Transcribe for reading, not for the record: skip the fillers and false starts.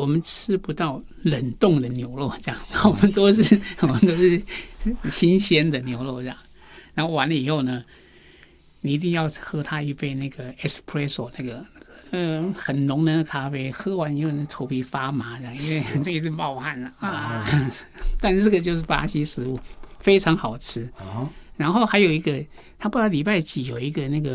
我们吃不到冷冻的牛肉这样，我们都是新鲜的牛肉这样。然后完了以后呢，你一定要喝它一杯那个 espresso 那个很浓的咖啡，喝完以后头皮发麻这样，因为这一直冒汗了啊。但是这个就是巴西食物，非常好吃。然后还有一个，他不知道礼拜几有一个那个